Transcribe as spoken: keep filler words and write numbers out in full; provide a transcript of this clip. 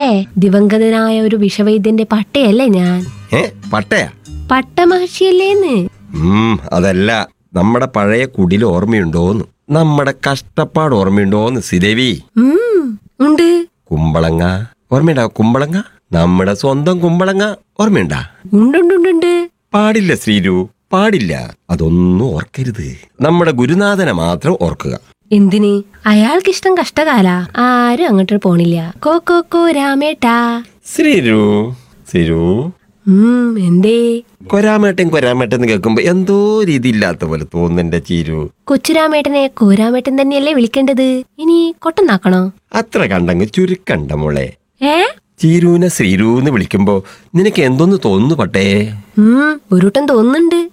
ദിവംഗതനായ ഒരു വിഷവൈദ്യന്റെ പട്ടയല്ലേ ഞാൻ. ഏ പട്ടയാ? പട്ടമഹർഷിയല്ലേന്ന്. ഉം അതല്ല, നമ്മുടെ പഴയ കുടിൽ ഓർമ്മയുണ്ടോന്ന്, നമ്മുടെ കഷ്ടപ്പാട് ഓർമ്മയുണ്ടോന്ന് ശ്രീദേവി? ഉം ഉണ്ട്. കുമ്പളങ്ങ ഓർമ്മയുണ്ടാ? കുമ്പളങ്ങ, നമ്മുടെ സ്വന്തം കുമ്പളങ്ങ ഓർമ്മയുണ്ടാ? ഉണ്ടുണ്ടുണ്ടുണ്ട്. പാടില്ല ശ്രീരു, പാടില്ല. അതൊന്നും ഓർക്കരുത്. നമ്മുടെ ഗുരുനാഥനെ മാത്രം ഓർക്കുക. എന്തിന്? അയാൾക്കിഷ്ടം കഷ്ടകാല. ആരും അങ്ങോട്ട് പോണില്ല. കോ കോ കോ രാമേട്ടാ. ശ്രീരു ശ്രീരു ഉം എന്തേ? കൊരാമേട്ടൻ കൊരാമേട്ടൻ എന്ന് കേൾക്കുമ്പോ എന്തോ രീതി ഇല്ലാത്ത പോലെ തോന്നുന്നുണ്ട് ചീരു. കൊച്ചുരാമേട്ടനെ കോരാമേട്ടൻ തന്നെയല്ലേ വിളിക്കേണ്ടത്? ഇനി കൊട്ടനാക്കണോ? അത്ര കണ്ടങ്ങ് ചുരുക്കണ്ട മോളെ. ഏ ചീരുവിനെ ശ്രീരുന്ന് വിളിക്കുമ്പോ നിനക്ക് എന്തോന്ന് തോന്നുന്നു പട്ടേ? ഉം ഒരുട്ടം തോന്നുന്നുണ്ട്.